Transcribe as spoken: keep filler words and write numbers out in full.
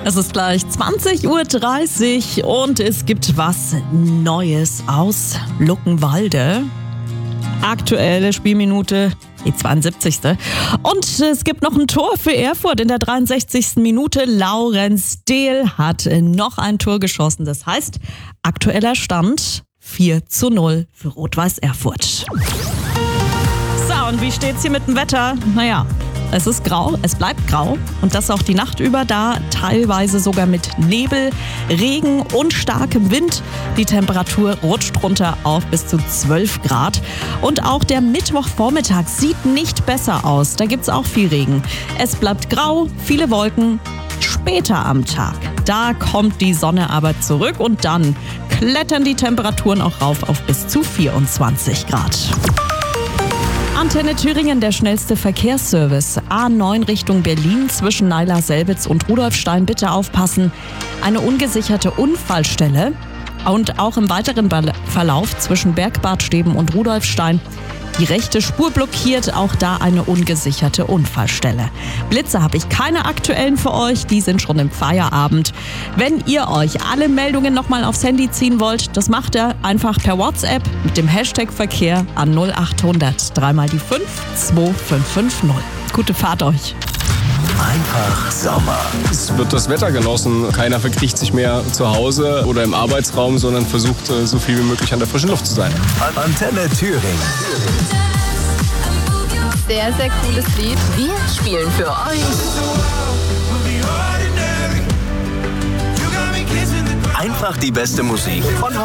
Es ist gleich zwanzig Uhr dreißig und es gibt was Neues aus Luckenwalde. Aktuelle Spielminute, die zweiundsiebzigste Und es gibt noch ein Tor für Erfurt in der dreiundsechzigsten Minute. Laurenz Dehl hat noch ein Tor geschossen. Das heißt, aktueller Stand vier zu null für Rot-Weiß Erfurt. So, und wie steht's hier mit dem Wetter? Naja, es ist grau, es bleibt grau und das auch die Nacht über, da teilweise sogar mit Nebel, Regen und starkem Wind. Die Temperatur rutscht runter auf bis zu zwölf Grad. Und auch der Mittwochvormittag sieht nicht besser aus. Da gibt's auch viel Regen. Es bleibt grau, viele Wolken. Später am Tag, da kommt die Sonne aber zurück und dann klettern die Temperaturen auch rauf auf bis zu vierundzwanzig Grad. Antenne Thüringen, der schnellste Verkehrsservice. A neun Richtung Berlin zwischen Naila-Selbitz und Rudolfstein. Bitte aufpassen. Eine ungesicherte Unfallstelle. Und auch im weiteren Verlauf zwischen Bergbad Steben und Rudolfstein. Die rechte Spur blockiert, auch da eine ungesicherte Unfallstelle. Blitze habe ich keine aktuellen für euch, die sind schon im Feierabend. Wenn ihr euch alle Meldungen nochmal aufs Handy ziehen wollt, das macht ihr einfach per WhatsApp mit dem Hashtag Verkehr an null achthundert dreimal die fünf zwei fünf fünf null. Gute Fahrt euch. Einfach Sommer. Es wird das Wetter genossen. Keiner verkriecht sich mehr zu Hause oder im Arbeitsraum, sondern versucht, so viel wie möglich an der frischen Luft zu sein. Antenne Thüringen. Sehr, sehr cooles Lied. Wir spielen für euch Einfach die beste Musik von